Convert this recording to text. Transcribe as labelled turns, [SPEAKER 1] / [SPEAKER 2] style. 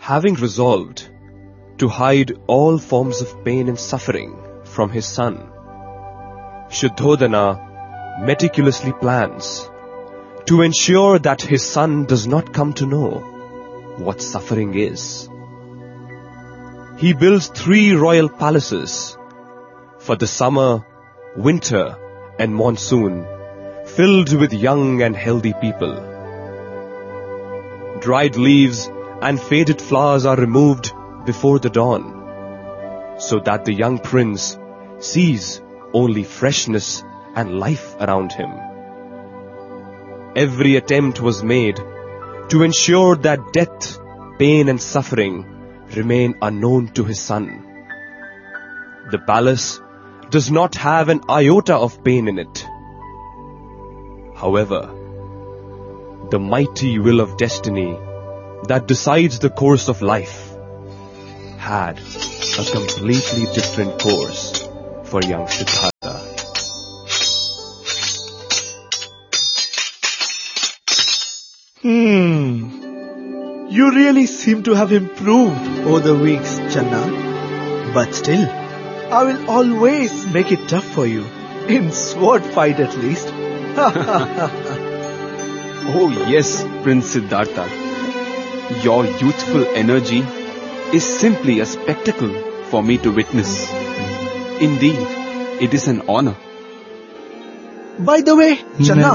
[SPEAKER 1] Having resolved to hide all forms of pain and suffering from his son, Shuddhodana meticulously plans to ensure that his son does not come to know what suffering is. He builds 3 royal palaces for the summer, winter, and monsoon, filled with young and healthy people. Dried leaves and faded flowers are removed before the dawn, so that the young prince sees only freshness and life around him. Every attempt was made to ensure that death, pain and suffering remain unknown to his son. The palace does not have an iota of pain in it. However, the mighty will of destiny that decides the course of life had a completely different course for young Siddhartha.
[SPEAKER 2] You really seem to have improved over the weeks, Channa. But still, I will always make it tough for you. In sword fight at least.
[SPEAKER 3] Oh yes, Prince Siddhartha. Your youthful energy is simply a spectacle for me to witness. Indeed, it is an honor.
[SPEAKER 2] By the way, Channa,